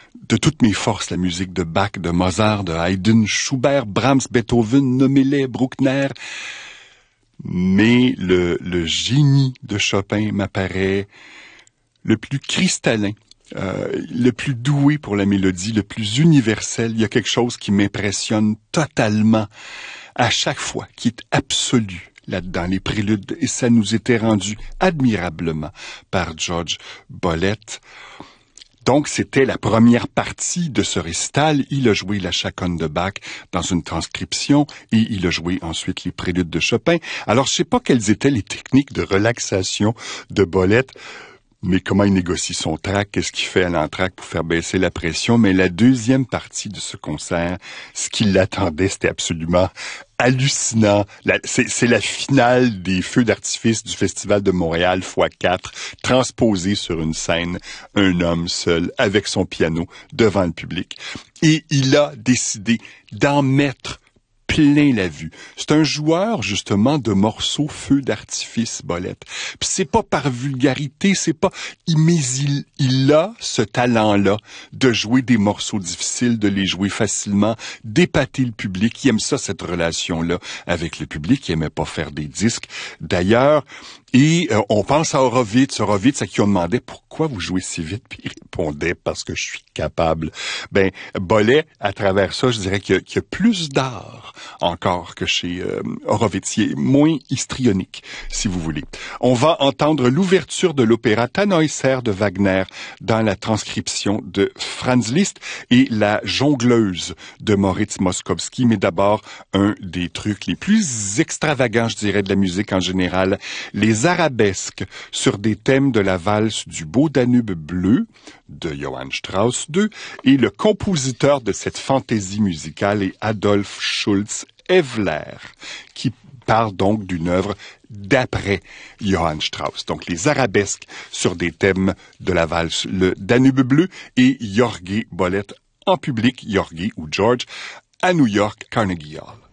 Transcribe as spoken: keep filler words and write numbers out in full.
de toutes mes forces la musique de Bach, de Mozart, de Haydn, Schubert, Brahms, Beethoven, nommez-les, Bruckner. Mais le, le génie de Chopin m'apparaît le plus cristallin, euh, le plus doué pour la mélodie, le plus universel. Il y a quelque chose qui m'impressionne totalement à chaque fois, qui est absolu là-dedans, les préludes, et ça nous était rendu admirablement par George Bollett. Donc, c'était la première partie de ce récital. Il a joué la chaconne de Bach dans une transcription et il a joué ensuite les préludes de Chopin. Alors, je sais pas quelles étaient les techniques de relaxation de Bollett, mais comment il négocie son track, qu'est-ce qu'il fait à l'entracte pour faire baisser la pression. Mais la deuxième partie de ce concert, ce qui l'attendait, c'était absolument hallucinant. La, c'est, c'est la finale des feux d'artifice du Festival de Montréal fois quatre, transposé sur une scène, un homme seul, avec son piano, devant le public. Et il a décidé d'en mettre plein la vue. C'est un joueur, justement, de morceaux feux d'artifice, Bollett. Puis c'est pas par vulgarité, c'est pas... Mais il, il a ce talent-là de jouer des morceaux difficiles, de les jouer facilement, d'épater le public. Il aime ça, cette relation-là avec le public. Il aimait pas faire des disques. D'ailleurs, et euh, on pense à Horowitz, Horowitz à qui on demandait pourquoi vous jouez si vite, puis il répondait parce que je suis capable. Ben, Bollett, à travers ça, je dirais qu'il y a, qu'il y a plus d'art encore que chez euh, Horowitz. Il est moins histrionique, si vous voulez. On va entendre l'ouverture de l'opéra Tannhäuser de Wagner dans la transcription de Franz Liszt et la jongleuse de Moritz Moszkowski, mais d'abord un des trucs les plus extravagants, je dirais, de la musique en général, les arabesques sur des thèmes de la valse du Beau Danube bleu de Johann Strauss deux, et le compositeur de cette fantaisie musicale est Adolf Schultz Evler, qui parle donc d'une œuvre d'après Johann Strauss. Donc les arabesques sur des thèmes de la valse, le Danube bleu, et Jorge Bollett en public, Jorge ou George, à New York, Carnegie Hall.